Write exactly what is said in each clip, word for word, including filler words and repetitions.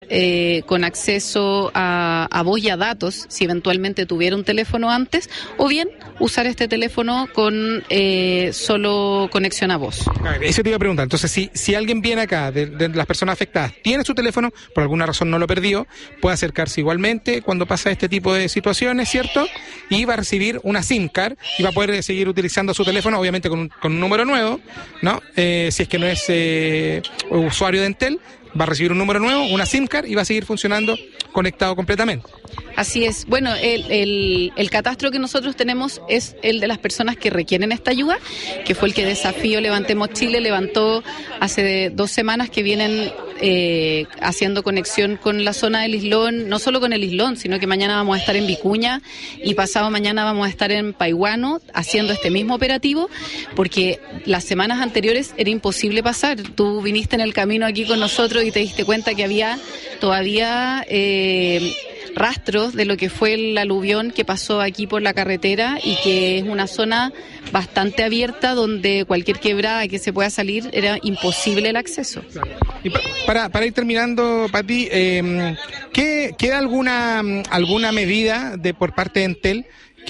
Eh, con acceso a, a voz y a datos, si eventualmente tuviera un teléfono antes, o bien usar este teléfono con eh, solo conexión a voz. Eso te iba a preguntar. Entonces, si, si alguien viene acá, de, de las personas afectadas, tiene su teléfono, por alguna razón no lo perdió, puede acercarse igualmente cuando pasa este tipo de situaciones, ¿cierto? Y va a recibir una SIM card y va a poder seguir utilizando su teléfono, obviamente con un, con un número nuevo, ¿no? Eh, si es que no es eh, usuario de Entel, va a recibir un número nuevo, una SIM card, y va a seguir funcionando conectado completamente. Así es. Bueno, el, el, el catastro que nosotros tenemos es el de las personas que requieren esta ayuda, que fue el que Desafío Levantemos Chile levantó hace dos semanas, que vienen eh, haciendo conexión con la zona del Islón, no solo con el Islón, sino que mañana vamos a estar en Vicuña y pasado mañana vamos a estar en Paihuano haciendo este mismo operativo, porque las semanas anteriores era imposible pasar. Tú viniste en el camino aquí con nosotros y te diste cuenta que había todavía Eh, rastros de lo que fue el aluvión que pasó aquí por la carretera, y que es una zona bastante abierta donde cualquier quebrada que se pueda salir era imposible el acceso. Y para, para ir terminando, Pati, eh, ¿qué, ¿queda alguna, alguna medida de por parte de Entel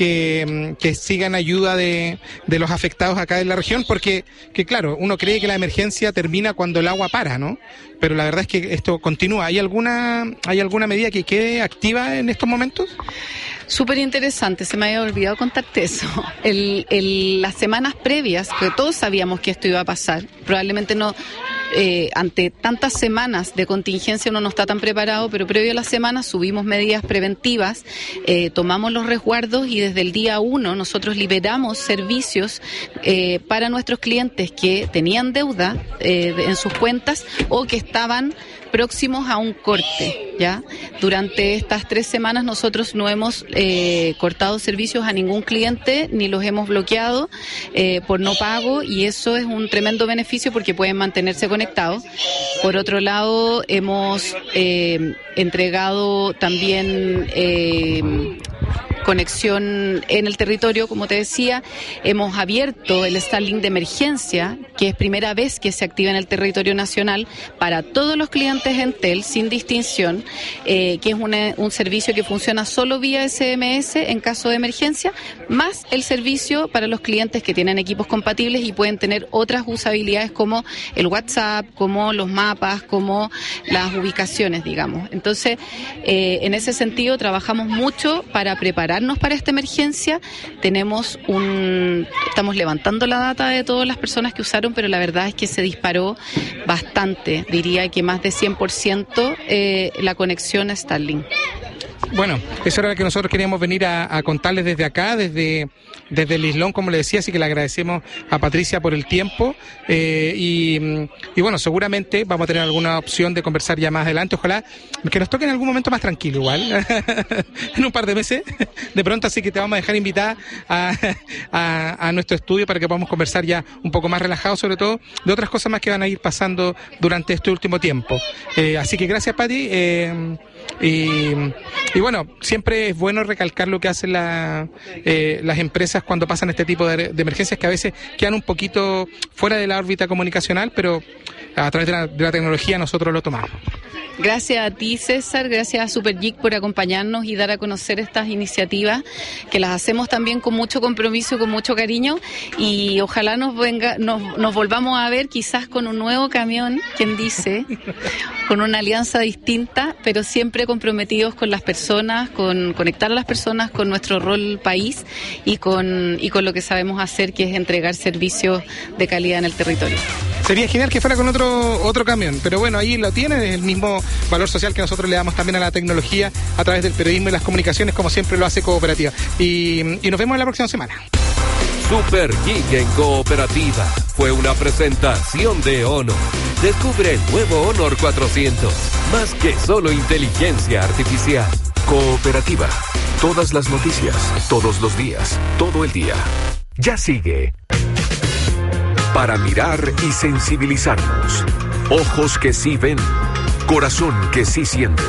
que, que sigan ayuda de, de los afectados acá en la región? Porque, que claro, uno cree que la emergencia termina cuando el agua para, ¿no? Pero la verdad es que esto continúa. ¿Hay alguna, hay alguna medida que quede activa en estos momentos? Súper interesante, se me había olvidado contarte eso. El, el, las semanas previas, que todos sabíamos que esto iba a pasar, probablemente no, eh, ante tantas semanas de contingencia uno no está tan preparado, pero previo a las semanas subimos medidas preventivas, eh, tomamos los resguardos, y desde el día uno nosotros liberamos servicios eh, para nuestros clientes que tenían deuda eh, en sus cuentas o que estaban próximos a un corte, ¿ya? Durante estas tres semanas nosotros no hemos eh, cortado servicios a ningún cliente, ni los hemos bloqueado eh, por no pago, y eso es un tremendo beneficio porque pueden mantenerse conectados. Por otro lado, hemos eh, entregado también Eh, conexión en el territorio, como te decía. Hemos abierto el Starlink de emergencia, que es primera vez que se activa en el territorio nacional para todos los clientes Entel, sin distinción, eh, que es una, un servicio que funciona solo vía S M S en caso de emergencia, más el servicio para los clientes que tienen equipos compatibles y pueden tener otras usabilidades como el WhatsApp, como los mapas, como las ubicaciones, digamos. Entonces, eh, en ese sentido, trabajamos mucho para preparar para esta emergencia. Tenemos un, estamos levantando la data de todas las personas que usaron, pero la verdad es que se disparó bastante, diría que más de cien por ciento eh, la conexión a Starlink. Bueno, eso era lo que nosotros queríamos venir a, a contarles desde acá, desde, desde el Islón, como le decía, así que le agradecemos a Patricia por el tiempo, eh, y, y bueno, seguramente vamos a tener alguna opción de conversar ya más adelante, ojalá que nos toque en algún momento más tranquilo igual, en un par de meses, de pronto, así que te vamos a dejar invitada a, a, a nuestro estudio para que podamos conversar ya un poco más relajados, sobre todo de otras cosas más que van a ir pasando durante este último tiempo. Eh, así que gracias, Pati. Eh, Y, y bueno, siempre es bueno recalcar lo que hacen la, eh, las empresas cuando pasan este tipo de, de emergencias, que a veces quedan un poquito fuera de la órbita comunicacional, pero a través de la, de la tecnología nosotros lo tomamos. Gracias a ti, César, gracias a Super Geek por acompañarnos y dar a conocer estas iniciativas, que las hacemos también con mucho compromiso y con mucho cariño, y ojalá nos venga, nos, nos volvamos a ver quizás con un nuevo camión, quien dice, con una alianza distinta, pero siempre comprometidos con las personas, con conectar a las personas con nuestro rol país y con, y con lo que sabemos hacer, que es entregar servicios de calidad en el territorio. Sería genial que fuera con otro otro camión, pero bueno, ahí lo tienen, es el mismo valor social que nosotros le damos también a la tecnología a través del periodismo y las comunicaciones, como siempre lo hace Cooperativa. Y, y nos vemos la próxima semana. Super Geek en Cooperativa fue una presentación de Honor. Descubre el nuevo Honor cuatrocientos, más que solo inteligencia artificial. Cooperativa, todas las noticias, todos los días, todo el día. Ya sigue. Para mirar y sensibilizarnos. Ojos que sí ven, corazón que sí siente.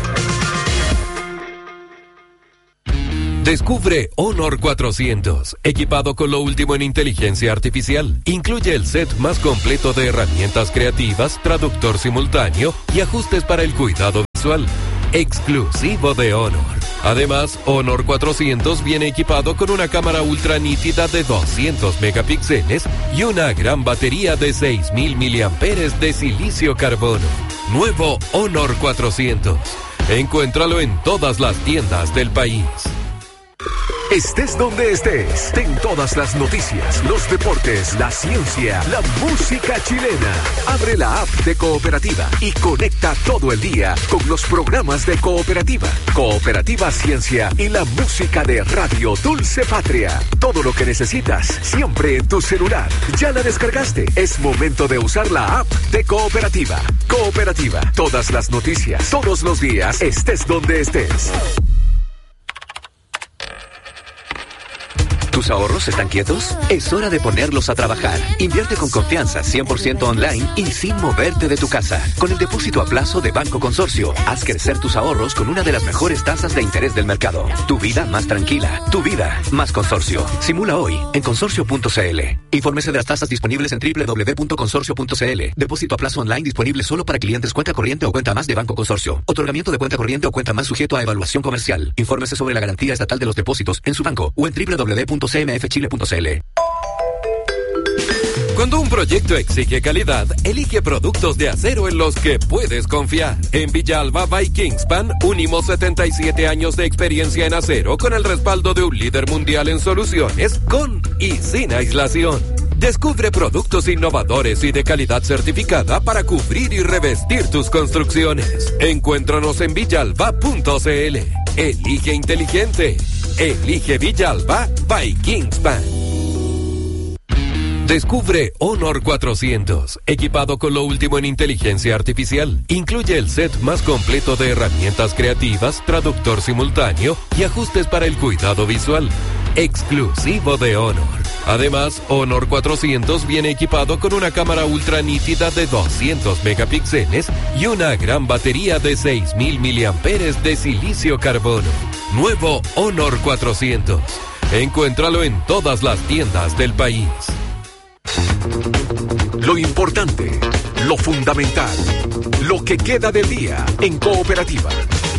Descubre Honor cuatrocientos, equipado con lo último en inteligencia artificial. Incluye el set más completo de herramientas creativas, traductor simultáneo y ajustes para el cuidado visual, exclusivo de Honor. Además, Honor cuatrocientos viene equipado con una cámara ultra nítida de doscientos megapíxeles y una gran batería de seis mil miliamperios de silicio carbono. Nuevo Honor cuatrocientos. Encuéntralo en todas las tiendas del país. Estés donde estés, ten todas las noticias, los deportes, la ciencia, la música chilena. Abre la app de Cooperativa y conecta todo el día con los programas de Cooperativa, Cooperativa Ciencia y la música de Radio Dulce Patria. Todo lo que necesitas, siempre en tu celular. ¿Ya la descargaste? Es momento de usar la app de Cooperativa. Cooperativa, todas las noticias, todos los días, estés donde estés. ¿Tus ahorros están quietos? Es hora de ponerlos a trabajar. Invierte con confianza, cien por ciento online y sin moverte de tu casa. Con el depósito a plazo de Banco Consorcio, haz crecer tus ahorros con una de las mejores tasas de interés del mercado. Tu vida más tranquila, tu vida más Consorcio. Simula hoy en consorcio punto c l. Infórmese de las tasas disponibles en doble u doble u doble u punto consorcio punto c l. Depósito a plazo online disponible solo para clientes cuenta corriente o cuenta más de Banco Consorcio. Otorgamiento de cuenta corriente o cuenta más sujeto a evaluación comercial. Infórmese sobre la garantía estatal de los depósitos en su banco o en doble u doble u doble u punto c m f chile punto c l. Cuando un proyecto exige calidad, elige productos de acero en los que puedes confiar. En Villalba by Kingspan, unimos setenta y siete años de experiencia en acero con el respaldo de un líder mundial en soluciones, con y sin aislación. Descubre productos innovadores y de calidad certificada para cubrir y revestir tus construcciones. Encuéntranos en villalba punto c l. Elige inteligente. Elige Villalba by Kingspan. Descubre Honor cuatrocientos, equipado con lo último en inteligencia artificial. Incluye el set más completo de herramientas creativas, traductor simultáneo y ajustes para el cuidado visual. Exclusivo de Honor. Además, Honor cuatrocientos viene equipado con una cámara ultra nítida de doscientos megapíxeles y una gran batería de seis mil miliamperios de silicio carbono. Nuevo Honor cuatrocientos. Encuéntralo en todas las tiendas del país. Lo importante, lo fundamental, lo que queda del día en Cooperativa.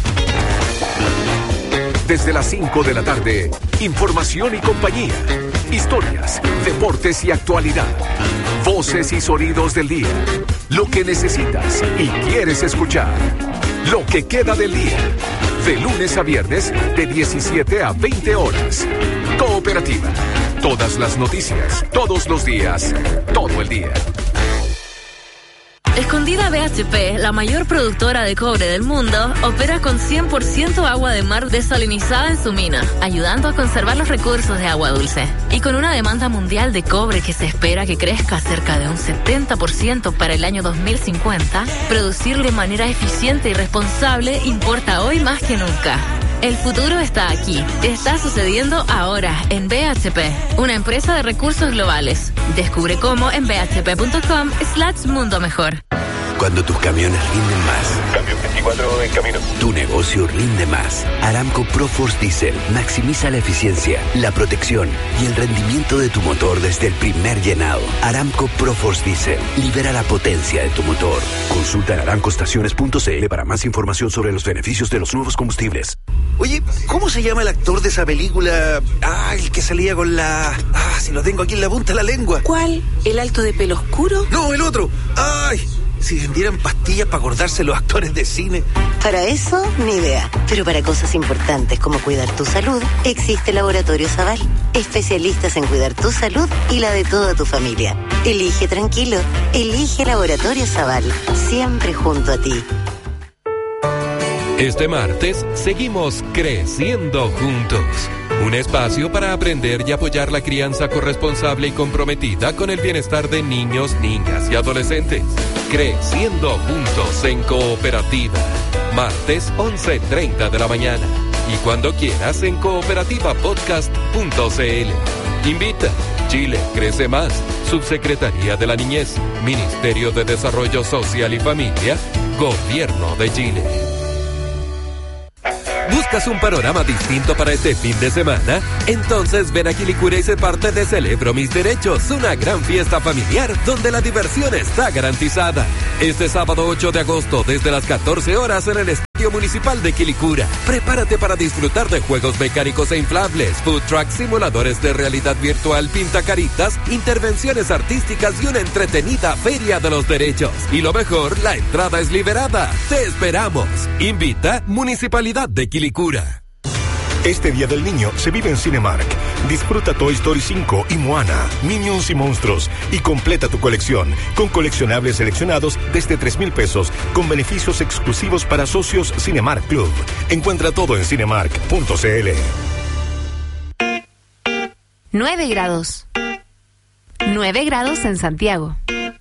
Desde las cinco de la tarde, información y compañía, historias, deportes y actualidad, voces y sonidos del día, lo que necesitas y quieres escuchar, lo que queda del día, de lunes a viernes de diecisiete a veinte horas. Cooperativa, todas las noticias, todos los días, todo el día. Escondida B H P, la mayor productora de cobre del mundo, opera con cien por ciento agua de mar desalinizada en su mina, ayudando a conservar los recursos de agua dulce. Y con una demanda mundial de cobre que se espera que crezca cerca de un setenta por ciento para el año dos mil cincuenta, producir de manera eficiente y responsable importa hoy más que nunca. El futuro está aquí. Está sucediendo ahora en B H P, una empresa de recursos globales. Descubre cómo en bhp.com slash mundo mejor. Cuando tus camiones rinden más. Camión veinticuatro en camino. Tu negocio rinde más. Aramco ProForce Diesel maximiza la eficiencia, la protección y el rendimiento de tu motor desde el primer llenado. Aramco ProForce Diesel libera la potencia de tu motor. Consulta en aramco estaciones punto c l para más información sobre los beneficios de los nuevos combustibles. Oye, ¿cómo se llama el actor de esa película? Ah, el que salía con la... Ah, si lo tengo aquí en la punta de la lengua. ¿Cuál? ¿El alto de pelo oscuro? No, el otro. Ay, si vendieran pastillas para acordarse los actores de cine. Para eso, ni idea. Pero para cosas importantes como cuidar tu salud, existe Laboratorio Zaval. Especialistas en cuidar tu salud y la de toda tu familia. Elige tranquilo. Elige Laboratorio Zaval. Siempre junto a ti. Este martes seguimos creciendo juntos. Un espacio para aprender y apoyar la crianza corresponsable y comprometida con el bienestar de niños, niñas y adolescentes. Creciendo juntos en Cooperativa. Martes once treinta de la mañana. Y cuando quieras en cooperativa podcast punto c l. Invita. Chile crece más. Subsecretaría de la Niñez. Ministerio de Desarrollo Social y Familia. Gobierno de Chile. ¿Buscas un panorama distinto para este fin de semana? Entonces ven a Quilicura y sé parte de Celebro Mis Derechos, una gran fiesta familiar donde la diversión está garantizada. Este sábado ocho de agosto desde las catorce horas en el Municipal de Quilicura. Prepárate para disfrutar de juegos mecánicos e inflables, food trucks, simuladores de realidad virtual, pintacaritas, intervenciones artísticas y una entretenida feria de los derechos. Y lo mejor, la entrada es liberada. ¡Te esperamos! Invita Municipalidad de Quilicura. Este Día del Niño se vive en Cinemark. Disfruta Toy Story cinco y Moana, Minions y Monstruos y completa tu colección con coleccionables seleccionados desde tres mil pesos con beneficios exclusivos para socios Cinemark Club. Encuentra todo en cinemark punto c l. nueve grados. nueve grados en Santiago.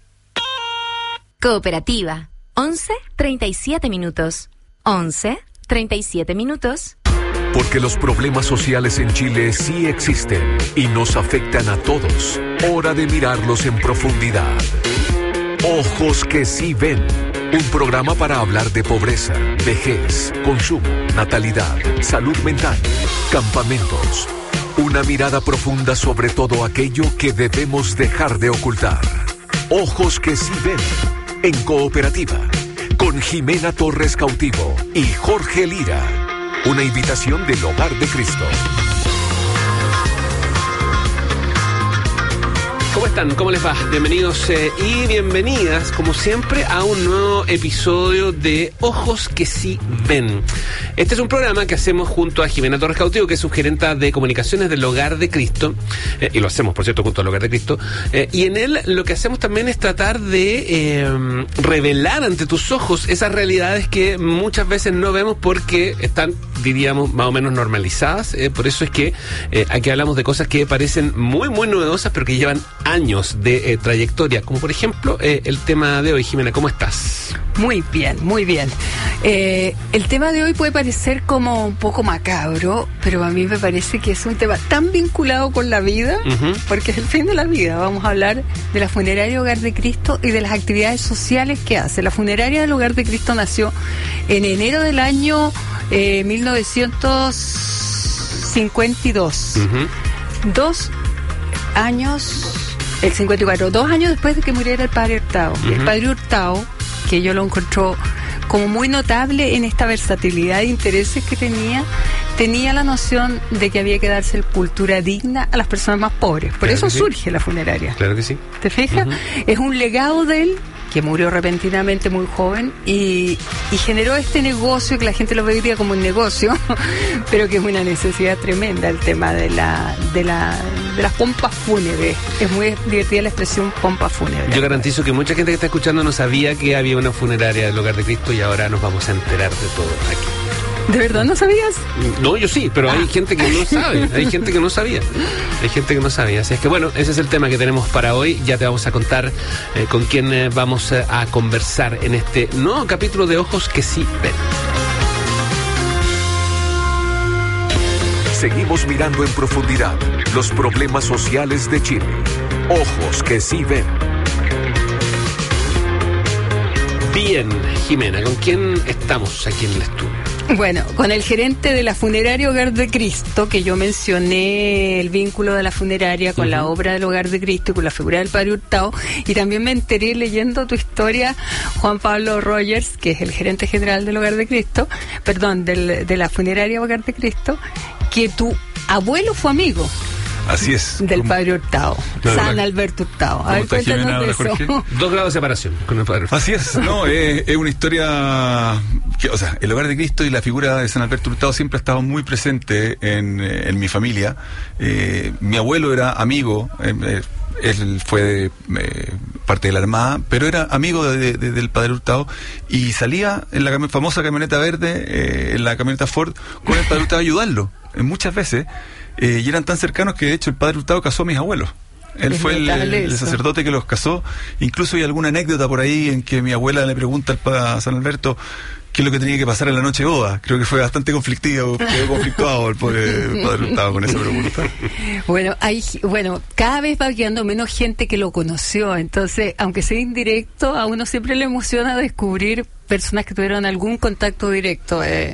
Cooperativa. once treinta y siete minutos. once treinta y siete minutos. Porque los problemas sociales en Chile sí existen y nos afectan a todos. Hora de mirarlos en profundidad. Ojos que sí ven. Un programa para hablar de pobreza, vejez, consumo, natalidad, salud mental, campamentos. Una mirada profunda sobre todo aquello que debemos dejar de ocultar. Ojos que sí ven. En Cooperativa. Con Jimena Torres Cautivo y Jorge Lira. Una invitación del Hogar de Cristo. ¿Cómo están? ¿Cómo les va? Bienvenidos eh, y bienvenidas, como siempre, a un nuevo episodio de Ojos que sí ven. Este es un programa que hacemos junto a Jimena Torres Cautivo, que es subgerenta de comunicaciones del Hogar de Cristo, eh, y lo hacemos, por cierto, junto al Hogar de Cristo, eh, y en él lo que hacemos también es tratar de eh, revelar ante tus ojos esas realidades que muchas veces no vemos porque están, diríamos, más o menos normalizadas. Eh, por eso es que eh, aquí hablamos de cosas que parecen muy, muy novedosas, pero que llevan años de eh, trayectoria, como por ejemplo eh, el tema de hoy. Jimena, ¿cómo estás? Muy bien, muy bien. Eh, el tema de hoy puede parecer como un poco macabro, pero a mí me parece que es un tema tan vinculado con la vida, uh-huh. porque es el fin de la vida. Vamos a hablar de la funeraria Hogar de Cristo y de las actividades sociales que hace. La funeraria del Hogar de Cristo nació en enero del año eh, mil novecientos cincuenta y dos. Uh-huh. Dos años... El cincuenta y cuatro, dos años después de que muriera el padre Hurtado. Uh-huh. El padre Hurtado, que yo lo encontró como muy notable en esta versatilidad de intereses que tenía, tenía la noción de que había que dar sepultura digna a las personas más pobres. Por claro eso surge sí. la funeraria. Claro que sí. ¿Te fijas? Uh-huh. Es un legado de él, que murió repentinamente muy joven y, y generó este negocio que la gente lo veía como un negocio, pero que es una necesidad tremenda, el tema de la de la de las pompas fúnebres. Es muy divertida la expresión pompa fúnebre. Yo garantizo que mucha gente que está escuchando no sabía que había una funeraria del Hogar de Cristo y ahora nos vamos a enterar de todo aquí. ¿De verdad no sabías? No, yo sí, pero ah. hay gente que no sabe, hay gente que no sabía, hay gente que no sabía. Así es que bueno, ese es el tema que tenemos para hoy. Ya te vamos a contar eh, con quién eh, vamos eh, a conversar en este nuevo capítulo de Ojos que sí ven. Seguimos mirando en profundidad los problemas sociales de Chile. Ojos que sí ven. Bien, Jimena, ¿con quién estamos aquí en el estudio? Bueno, con el gerente de la funeraria Hogar de Cristo, que yo mencioné el vínculo de la funeraria con uh-huh. la obra del Hogar de Cristo y con la figura del padre Hurtado, y también me enteré leyendo tu historia, Juan Pablo Rogers, que es el gerente general del Hogar de Cristo, perdón, del, de la funeraria Hogar de Cristo, que tu abuelo fue amigo. Así es. Del padre Hurtado, claro, San Alberto Hurtado. A ver, cuéntanos de eso. Dos grados de separación con el padre Hurtado. Así es, no, es, es una historia que, o sea, el Hogar de Cristo y la figura de San Alberto Hurtado siempre ha estado muy presente en, en mi familia. Eh, mi abuelo era amigo, eh, él fue de, eh, parte de la Armada, pero era amigo de, de, del padre Hurtado y salía en la cam- famosa camioneta verde, eh, en la camioneta Ford, con el padre Hurtado a ayudarlo, eh, muchas veces. Eh, y eran tan cercanos que de hecho el padre Hurtado casó a mis abuelos. Él es fue el, el sacerdote que los casó. Incluso hay alguna anécdota por ahí en que mi abuela le pregunta al padre San Alberto qué es lo que tenía que pasar en la noche de boda. Creo que fue bastante conflictivo, quedó conflictuado el pobre el padre Hurtado con esa pregunta. Bueno, hay, bueno, cada vez va quedando menos gente que lo conoció, entonces, aunque sea indirecto, a uno siempre le emociona descubrir personas que tuvieron algún contacto directo. Eh,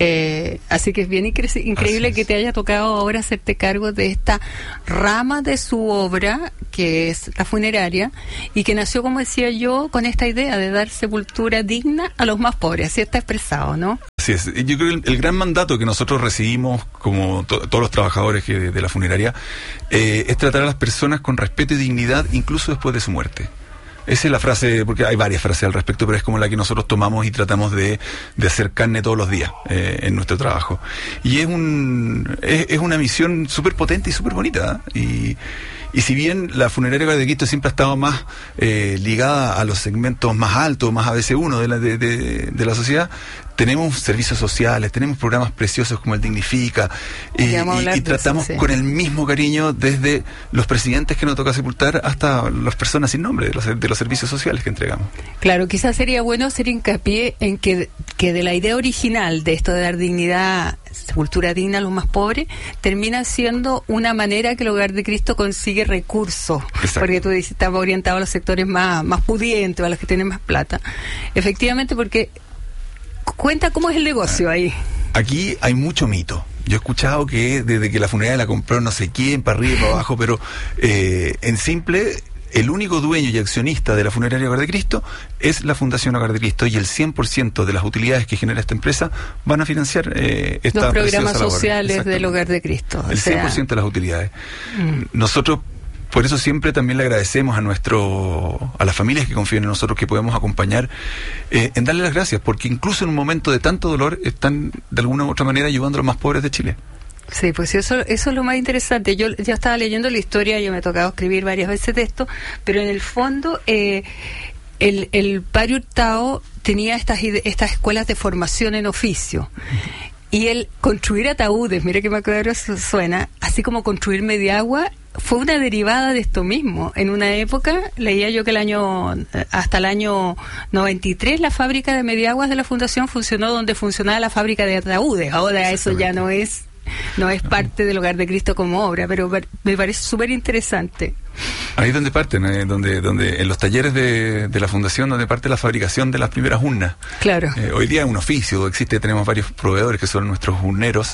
eh, así que es bien incre- increíble es. que te haya tocado ahora hacerte cargo de esta rama de su obra, que es la funeraria, y que nació, como decía yo, con esta idea de dar sepultura digna a los más pobres. Así está expresado, ¿no? Así es. Yo creo que el, el gran mandato que nosotros recibimos, como to- todos los trabajadores que, de, de la funeraria, eh, es tratar a las personas con respeto y dignidad, incluso después de su muerte. Esa es la frase, porque hay varias frases al respecto, pero es como la que nosotros tomamos y tratamos de, de hacer carne todos los días eh, en nuestro trabajo. Y es un es, es una misión súper potente y súper bonita, ¿eh? Y, y si bien la funeraria Hogar de Cristo siempre ha estado más eh, ligada a los segmentos más altos, más A B C uno de la, de, de, de la sociedad, tenemos servicios sociales, tenemos programas preciosos como el Dignifica, y, y, y tratamos eso, sí. con el mismo cariño desde los presidentes que nos toca sepultar hasta las personas sin nombre de los, de los servicios sociales que entregamos. Claro, quizás sería bueno hacer hincapié en que, que de la idea original de esto de dar dignidad, sepultura digna a los más pobres, termina siendo una manera que el Hogar de Cristo consigue recursos. Exacto. Porque tú dices, estaba orientado a los sectores más, más pudientes, a los que tienen más plata. Efectivamente, porque cuenta cómo es el negocio ahí. Aquí hay mucho mito. Yo he escuchado que desde que la funeraria la compró no sé quién, para arriba y para abajo, pero eh, en simple, el único dueño y accionista de la funeraria Hogar de Cristo es la Fundación Hogar de Cristo, y el cien por ciento de las utilidades que genera esta empresa van a financiar eh, esta los programas labor. Sociales del Hogar de Cristo. El cien por ciento de las utilidades. Mm. Nosotros, por eso siempre también le agradecemos a nuestro a las familias que confían en nosotros, que podemos acompañar, eh, en darle las gracias, porque incluso en un momento de tanto dolor están de alguna u otra manera ayudando a los más pobres de Chile. Sí, pues eso, eso es lo más interesante. Yo ya estaba leyendo la historia, yo me he tocado escribir varias veces de esto, pero en el fondo eh, el, el padre Hurtado tenía estas, estas escuelas de formación en oficio. Y el construir ataúdes, mire que macabro suena, así como construir Mediagua, fue una derivada de esto mismo. En una época, leía yo que el año hasta el año noventa y tres la fábrica de Mediaguas de la Fundación funcionó donde funcionaba la fábrica de ataúdes. Ahora eso ya no es no es parte del Hogar de Cristo como obra, pero me parece súper interesante. Ahí es donde parten, eh, donde, donde en los talleres de, de la Fundación, donde parte la fabricación de las primeras urnas. Claro. Eh, hoy día es un oficio, existe, tenemos varios proveedores que son nuestros urneros,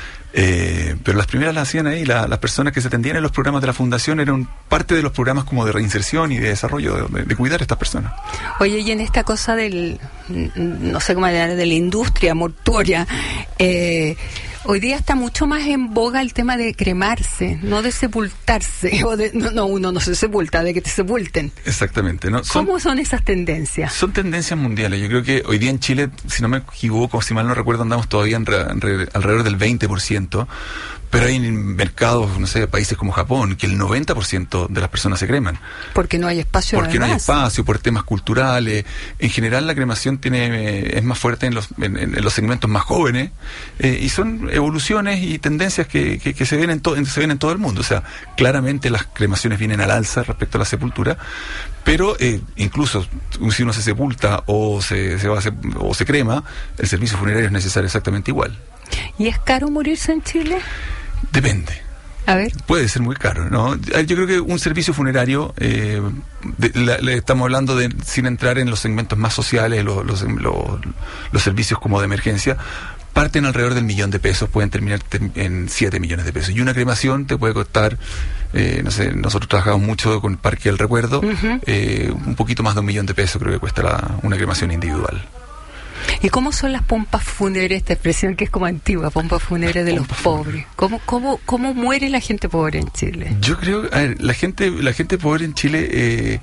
eh, pero las primeras las hacían ahí, la, las personas que se atendían en los programas de la Fundación eran parte de los programas como de reinserción y de desarrollo, de, de cuidar a estas personas. Oye, y en esta cosa del, no sé cómo llamar, de la industria mortuoria, eh, hoy día está mucho más en boga el tema de cremarse, no de sepultarse. O de, no, no, uno no se sepulta, de que te sepulten. Exactamente. ¿No? Son, ¿Cómo son esas tendencias? Son tendencias mundiales. Yo creo que hoy día en Chile, si no me equivoco, si mal no recuerdo, andamos todavía en re, en re, alrededor del veinte por ciento. Pero hay mercados, no sé, países como Japón, que el noventa por ciento de las personas se creman. Porque no hay espacio. Porque además. no hay espacio, por temas culturales. En general la cremación tiene es más fuerte en los, en, en los segmentos más jóvenes, eh, y son evoluciones y tendencias que, que, que se ven en to, se ven en todo el mundo. O sea, claramente las cremaciones vienen al alza respecto a la sepultura, pero eh, incluso si uno se sepulta o se, se va a hacer, o se crema, el servicio funerario es necesario exactamente igual. ¿Y es caro morirse en Chile? Depende. A ver. Puede ser muy caro, ¿no? Yo creo que un servicio funerario, eh, de, la, le estamos hablando de, sin entrar en los segmentos más sociales, los, los, los, los servicios como de emergencia, parten alrededor del millón de pesos, pueden terminar en siete millones de pesos. Y una cremación te puede costar, eh, no sé, nosotros trabajamos mucho con el Parque del Recuerdo, uh-huh. eh, un poquito más de un millón de pesos creo que cuesta la, una cremación individual. ¿Y cómo son las pompas fúnebres, esta expresión que es como antigua, pompas fúnebres de los pobres? ¿Cómo, cómo, ¿Cómo muere la gente pobre en Chile? Yo creo, a ver, la gente, la gente pobre en Chile eh,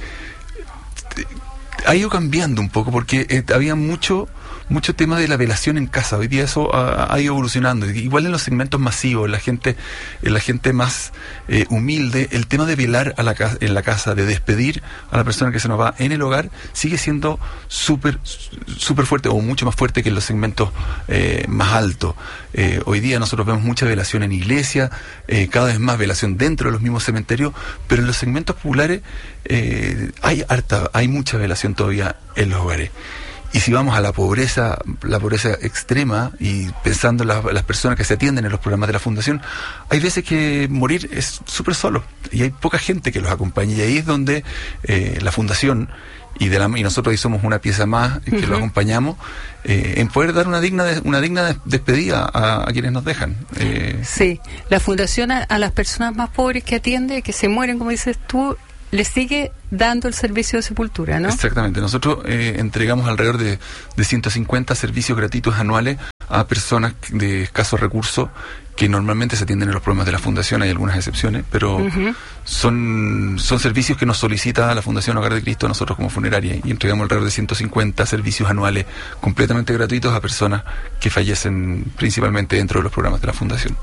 ha ido cambiando un poco, porque eh, había mucho mucho tema de la velación en casa. Hoy día eso ha, ha ido evolucionando. Igual en los segmentos masivos, la gente la gente más eh, humilde, el tema de velar a la casa, en la casa, de despedir a la persona que se nos va en el hogar, sigue siendo súper súper fuerte, o mucho más fuerte que en los segmentos eh, más altos. Eh, hoy día nosotros vemos mucha velación en iglesia, eh, cada vez más velación dentro de los mismos cementerios, pero en los segmentos populares eh, hay harta, hay mucha velación todavía en los hogares. Y si vamos a la pobreza, la pobreza extrema, y pensando en las, las personas que se atienden en los programas de la Fundación, hay veces que morir es súper solo, y hay poca gente que los acompañe, y ahí es donde eh, la Fundación, y, de la, y nosotros ahí somos una pieza más que uh-huh. lo acompañamos, eh, en poder dar una digna de, una digna despedida a, a quienes nos dejan. Eh, sí, la Fundación a, a las personas más pobres que atiende, que se mueren, como dices tú, les sigue dando el servicio de sepultura, ¿no? Exactamente. Nosotros eh, entregamos alrededor de, de ciento cincuenta servicios gratuitos anuales a personas de escasos recursos que normalmente se atienden en los programas de la Fundación. Hay algunas excepciones, pero uh-huh. son, son servicios que nos solicita la Fundación Hogar de Cristo a nosotros como funeraria, y entregamos alrededor de ciento cincuenta servicios anuales completamente gratuitos a personas que fallecen principalmente dentro de los programas de la Fundación.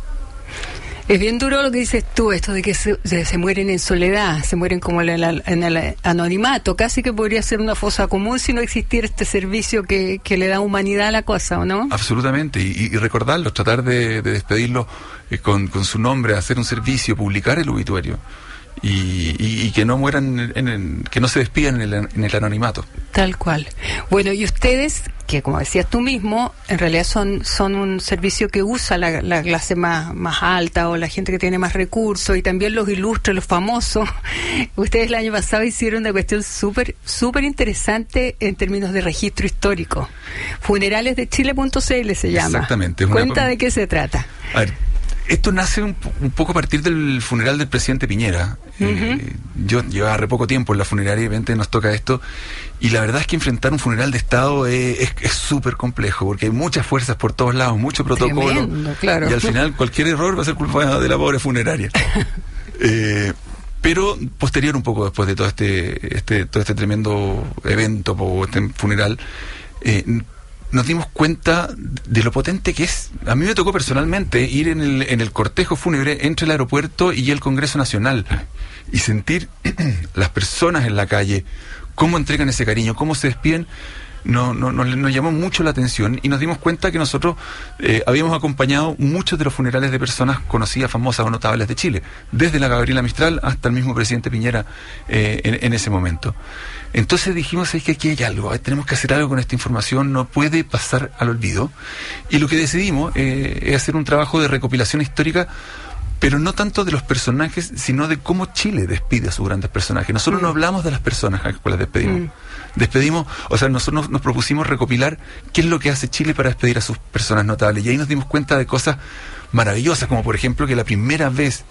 Es bien duro lo que dices tú, esto de que se, se, se mueren en soledad, se mueren como en el, en el anonimato. Casi que podría ser una fosa común si no existiera este servicio que, que le da humanidad a la cosa, ¿o no? Absolutamente, y, y recordarlos, tratar de, de despedirlos eh, con, con su nombre, hacer un servicio, publicar el obituario. Y, y, y que no mueran, en, en, en, que no se despidan en el, en el anonimato. Tal cual. Bueno, y ustedes, que como decías tú mismo, en realidad son son un servicio que usa la, la clase más, más alta, o la gente que tiene más recursos, y también los ilustres, los famosos. Ustedes el año pasado hicieron una cuestión súper súper interesante en términos de registro histórico. funerales de chile punto c l se llama. Exactamente. Cuenta una... de qué se trata. A ver, esto nace un, un poco a partir del funeral del presidente Piñera. Uh-huh. eh, yo llevaba re poco tiempo en la funeraria y de repente nos toca esto, y la verdad es que enfrentar un funeral de Estado es súper complejo, porque hay muchas fuerzas por todos lados, mucho protocolo. Tremendo, claro. Y al final cualquier error va a ser culpa de la pobre funeraria. eh, pero posterior, un poco después de todo este, este, todo este tremendo evento o este funeral, eh, nos dimos cuenta de lo potente que es. A mí me tocó personalmente ir en el, en el cortejo fúnebre entre el aeropuerto y el Congreso Nacional y sentir las personas en la calle, cómo entregan ese cariño, cómo se despiden. No, no, nos, nos llamó mucho la atención, y nos dimos cuenta que nosotros eh, habíamos acompañado muchos de los funerales de personas conocidas, famosas o notables de Chile, desde la Gabriela Mistral hasta el mismo presidente Piñera eh, en, en ese momento. Entonces dijimos, es que aquí hay algo, tenemos que hacer algo con esta información, no puede pasar al olvido. Y lo que decidimos eh, es hacer un trabajo de recopilación histórica, pero no tanto de los personajes, sino de cómo Chile despide a sus grandes personajes. Nosotros mm. no hablamos de las personas a las cuales despedimos. Mm. Despedimos, o sea, nosotros nos, nos propusimos recopilar qué es lo que hace Chile para despedir a sus personas notables. Y ahí nos dimos cuenta de cosas maravillosas, como por ejemplo que la primera vez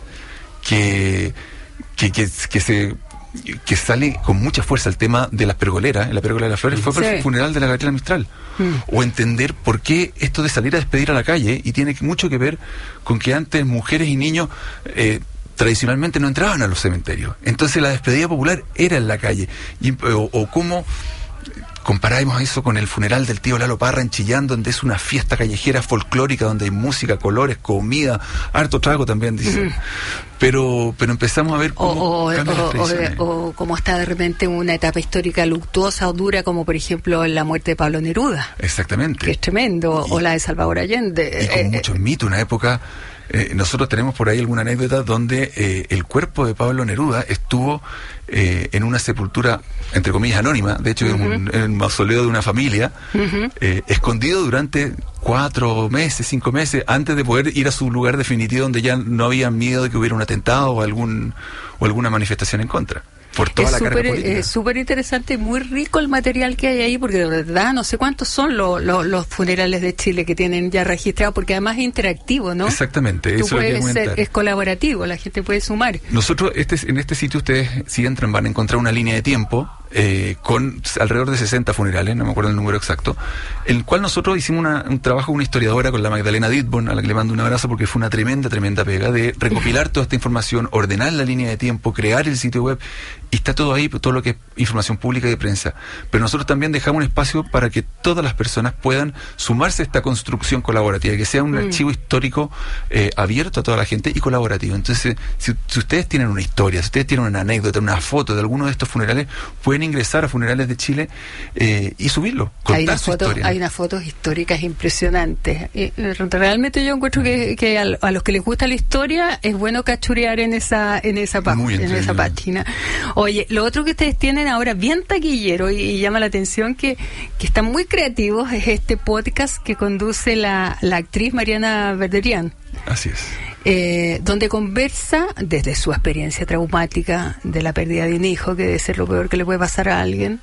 que, que, que, que se... que sale con mucha fuerza el tema de las pergoleras, en la pergola de las flores, fue por sí. el funeral de la Gabriela Mistral. Mm. O entender por qué esto de salir a despedir a la calle, y tiene mucho que ver con que antes mujeres y niños eh, tradicionalmente no entraban a los cementerios. Entonces la despedida popular era en la calle. Y, o, o cómo comparábamos eso con el funeral del tío Lalo Parra en Chillán, donde es una fiesta callejera folclórica, donde hay música, colores, comida, harto trago también, dice. Mm. Pero pero empezamos a ver cómo o, o, o, o cómo está de repente una etapa histórica luctuosa o dura, como por ejemplo la muerte de Pablo Neruda. Exactamente. Que es tremendo, y, o la de Salvador Allende. Y con eh, muchos mitos, una época... Eh, nosotros tenemos por ahí alguna anécdota donde eh, el cuerpo de Pablo Neruda estuvo eh, en una sepultura, entre comillas, anónima, de hecho, uh-huh. en, un, en un mausoleo de una familia, uh-huh. eh, escondido durante cuatro meses, cinco meses, antes de poder ir a su lugar definitivo, donde ya no había miedo de que hubiera un atentado o algún o alguna manifestación en contra. Por toda es la super, carga política. Es súper interesante, muy rico el material que hay ahí, porque de verdad no sé cuántos son lo, lo, los funerales de Chile que tienen ya registrados, porque además es interactivo, ¿no? Exactamente. Tú eso puedes es, ser, es colaborativo, la gente puede sumar. Nosotros, este, en este sitio, ustedes, si entran, van a encontrar una línea de tiempo eh, con alrededor de sesenta funerales, no me acuerdo el número exacto, en el cual nosotros hicimos una, un trabajo con una historiadora, con la Magdalena Ditborn, a la que le mando un abrazo, porque fue una tremenda, tremenda pega de recopilar toda esta información, ordenar la línea de tiempo, crear el sitio web, y está todo ahí, todo lo que es información pública y de prensa. Pero nosotros también dejamos un espacio para que todas las personas puedan sumarse a esta construcción colaborativa, que sea un mm. archivo histórico eh, abierto a toda la gente y colaborativo. Entonces, si, si ustedes tienen una historia, si ustedes tienen una anécdota, una foto de alguno de estos funerales, pueden pueden ingresar a Funerales de Chile eh, y subirlo, contar hay unas su fotos, historia. hay unas fotos históricas impresionantes. Y, realmente yo encuentro que, que a, a los que les gusta la historia es bueno cachurear en esa en esa, pa- en esa página. Oye, lo otro que ustedes tienen ahora bien taquillero y, y llama la atención que, que están muy creativos es este podcast que conduce la, la actriz Mariana Verderian. Así es. Eh, donde conversa desde su experiencia traumática de la pérdida de un hijo, que debe ser lo peor que le puede pasar a alguien,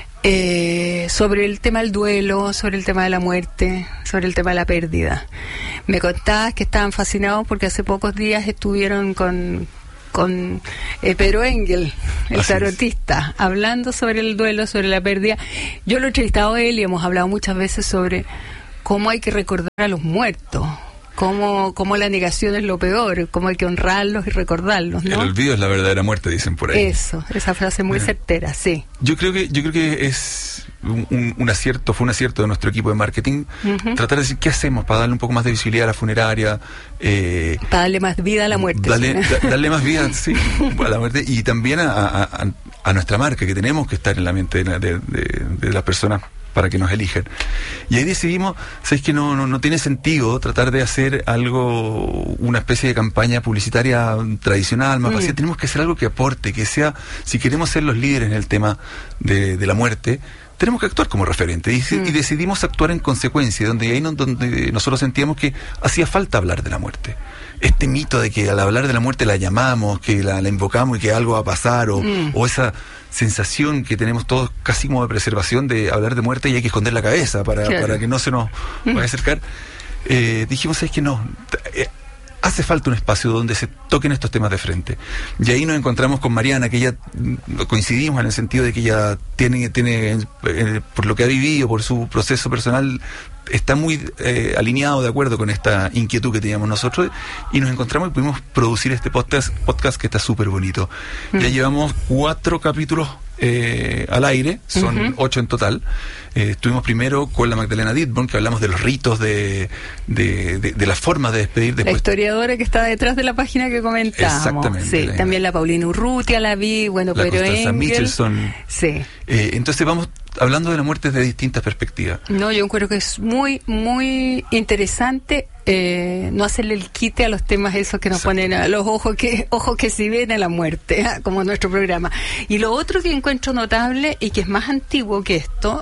eh, sobre el tema del duelo, sobre el tema de la muerte, sobre el tema de la pérdida. Me contabas que estaban fascinados porque hace pocos días estuvieron con con eh, Pedro Engel, el Así tarotista, es. hablando sobre el duelo, sobre la pérdida. Yo lo he entrevistado a él y hemos hablado muchas veces sobre cómo hay que recordar a los muertos. Cómo, cómo la negación es lo peor, cómo hay que honrarlos y recordarlos, ¿no? El olvido es la verdadera muerte, dicen por ahí. Eso, esa frase muy certera, sí. Yo creo que yo creo que es un, un, un acierto, fue un acierto de nuestro equipo de marketing, uh-huh. tratar de decir qué hacemos para darle un poco más de visibilidad a la funeraria. Eh, para darle más vida a la muerte. Darle, ¿sí? da, darle más vida, sí, a la muerte y también a, a, a, a nuestra marca, que tenemos que estar en la mente de, de, de, de las personas para que nos elijan. Y ahí decidimos, ¿sabes que no, no, no tiene sentido tratar de hacer algo, una especie de campaña publicitaria tradicional, más mm. fácil? Tenemos que hacer algo que aporte, que sea, si queremos ser los líderes en el tema de, de la muerte, tenemos que actuar como referente. Y, mm. y decidimos actuar en consecuencia, donde ahí no, donde nosotros sentíamos que hacía falta hablar de la muerte. Este mito de que al hablar de la muerte la llamamos, que la, la invocamos y que algo va a pasar, o, mm. o esa sensación que tenemos todos casi como de preservación de hablar de muerte y hay que esconder la cabeza para, claro. para que no se nos vaya a acercar. Eh, dijimos, es que no, eh, hace falta un espacio donde se toquen estos temas de frente. Y ahí nos encontramos con Mariana, que ella coincidimos en el sentido de que ella tiene, tiene eh, por lo que ha vivido, por su proceso personal, está muy eh, alineado, de acuerdo con esta inquietud que teníamos nosotros, y nos encontramos y pudimos producir este podcast, podcast que está súper bonito. Mm. Ya llevamos cuatro capítulos eh, al aire, son uh-huh. ocho en total. Eh, estuvimos primero con la Magdalena Dittborn, que hablamos de los ritos, de, de, de, de las formas de despedir. Después. La historiadora que está detrás de la página que comentamos. Exactamente. Sí, la, también la Paulina Urrutia la vi, bueno, la pero Constanza Michelson. Sí. Eh, entonces vamos hablando de la muerte desde distintas perspectivas. No, yo creo que es muy, muy interesante eh, no hacerle el quite a los temas esos que nos ponen a los ojos que ojos que si ven a la muerte, ¿eh? Como nuestro programa. Y lo otro que encuentro notable y que es más antiguo que esto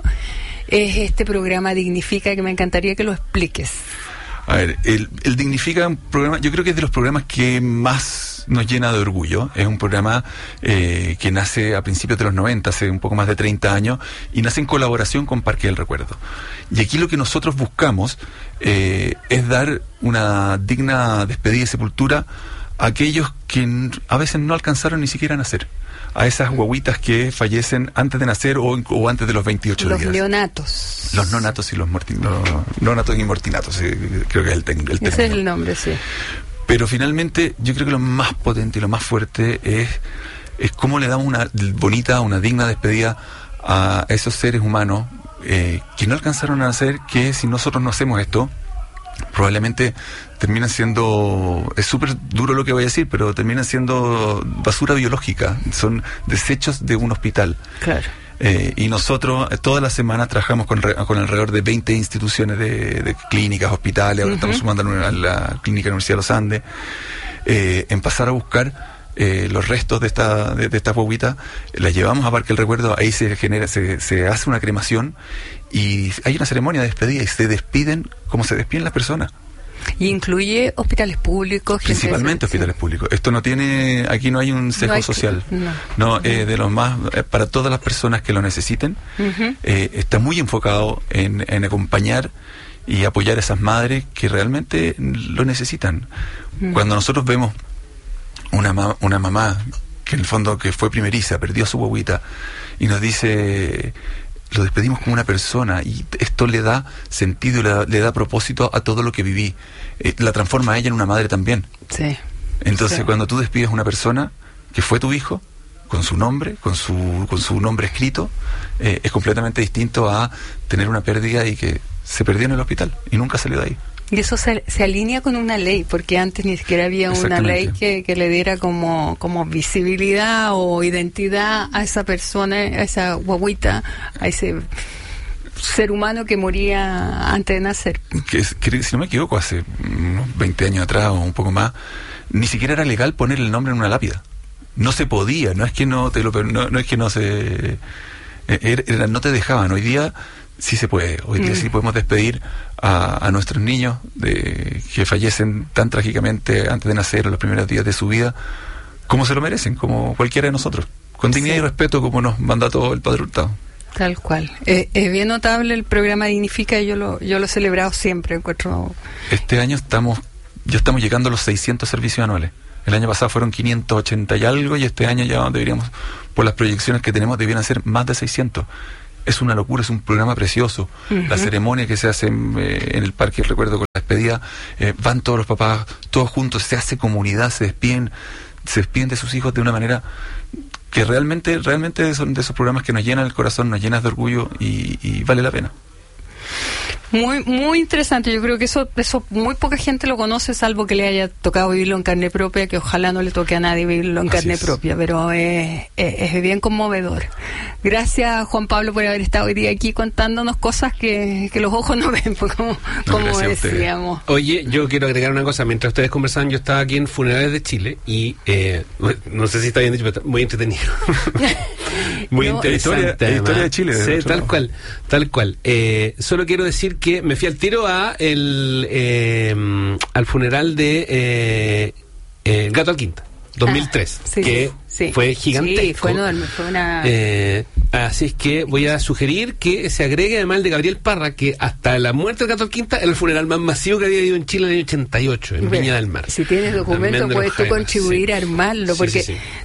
es este programa Dignifica, que me encantaría que lo expliques. A ver, el, el Dignifica, un programa, yo creo que es de los programas que más nos llena de orgullo. Es un programa eh, que nace a principios de los noventa, hace un poco más de treinta años, y nace en colaboración con Parque del Recuerdo. Y aquí lo que nosotros buscamos eh, es dar una digna despedida y sepultura a aquellos que a veces no alcanzaron ni siquiera a nacer. A esas guaguitas que fallecen antes de nacer o, o antes de los veintiocho los días. Los neonatos. Los nonatos y los mortinatos. No, nonatos y mortinatos, eh, creo que es el, ten, el término. Ese es el nombre, sí. Pero finalmente, yo creo que lo más potente y lo más fuerte es, es cómo le damos una bonita, una digna despedida a esos seres humanos eh, que no alcanzaron a nacer, que si nosotros no hacemos esto, probablemente terminan siendo, es súper duro lo que voy a decir, pero terminan siendo basura biológica, son desechos de un hospital. Claro. Eh, y nosotros eh, todas las semanas trabajamos con, re, con alrededor de veinte instituciones de, de clínicas, hospitales, ahora uh-huh. estamos sumando a la Clínica de la Universidad de los Andes, eh, en pasar a buscar eh, los restos de esta de, de esta guaguita, las llevamos a Parque del Recuerdo, ahí se genera, se, se hace una cremación y hay una ceremonia de despedida y se despiden como se despiden las personas. Y incluye hospitales públicos. Principalmente hospitales sí. públicos. Esto no tiene, aquí no hay un sesgo no hay social. Que, no, no, no. Eh, de los más, eh, para todas las personas que lo necesiten, uh-huh. eh, está muy enfocado en, en acompañar y apoyar a esas madres que realmente lo necesitan. Uh-huh. Cuando nosotros vemos una, ma- una mamá que en el fondo que fue primeriza, perdió a su guaguita y nos dice, lo despedimos como una persona y esto le da sentido, le da, le da propósito a todo lo que viví, eh, la transforma a ella en una madre también. Sí. Entonces sí. cuando tú despides a una persona que fue tu hijo, con su nombre, con su, con su nombre escrito, eh, es completamente distinto a tener una pérdida y que se perdió en el hospital y nunca salió de ahí. Y eso se, se alinea con una ley, porque antes ni siquiera había una ley que, que le diera como, como visibilidad o identidad a esa persona, a esa guaguita, a ese ser humano que moría antes de nacer. Que, que, si no me equivoco, hace unos veinte años atrás o un poco más, ni siquiera era legal poner el nombre en una lápida. No se podía, no es que no te lo, no, no es que no se, era, era, no te dejaban. Hoy día sí se puede, hoy día mm. sí podemos despedir a, a nuestros niños de que fallecen tan trágicamente antes de nacer, en los primeros días de su vida, como se lo merecen, como cualquiera de nosotros, con dignidad sí. y respeto, como nos manda todo el Padre Hurtado. Tal cual. Eh, es bien notable el programa Dignifica, y yo lo, yo lo he celebrado siempre. Encuentro... Este año estamos, ya estamos llegando a los seiscientos servicios anuales. El año pasado fueron quinientos ochenta y algo, y este año ya deberíamos, por las proyecciones que tenemos, debieran ser más de seiscientos. Es una locura, es un programa precioso. Uh-huh. La ceremonia que se hace en, eh, en el parque, recuerdo con la despedida, eh, van todos los papás, todos juntos, se hace comunidad, se despiden, se despiden de sus hijos de una manera que realmente, realmente son de esos programas que nos llenan el corazón, nos llenan de orgullo y, y vale la pena. Muy muy interesante. Yo creo que eso eso muy poca gente lo conoce, salvo que le haya tocado vivirlo en carne propia, que ojalá no le toque a nadie vivirlo en Así carne es. propia, pero es, es, es bien conmovedor. Gracias, Juan Pablo, por haber estado hoy día aquí contándonos cosas que, que los ojos no ven, como, no, como decíamos. Oye, yo quiero agregar una cosa. Mientras ustedes conversaban, yo estaba aquí en Funerales de Chile y eh, no sé si está bien dicho, pero está muy entretenido. Muy no, interesante. La historia de Chile. Sí, tal lado. cual, tal cual. Eh, solo quiero decir que me fui al tiro a el eh, al funeral de eh, eh, Gato Alquinta, dos mil tres, ah, sí, que sí. fue gigantesco. Sí, fue enorme, fue una... Eh, así es que voy a sugerir que se agregue además el de Gabriel Parra, que hasta la muerte de Gato Alquinta era el funeral más masivo que había habido en Chile en el año ochenta y ocho, en Viña del Mar. Si tienes documento puedes tú contribuir sí. a armarlo, porque sí, sí, sí.